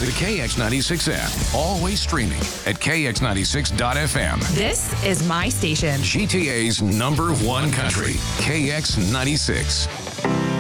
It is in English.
the KX96 app. Always streaming at KX96.FM. This is my station. GTA's #1 country, KX96.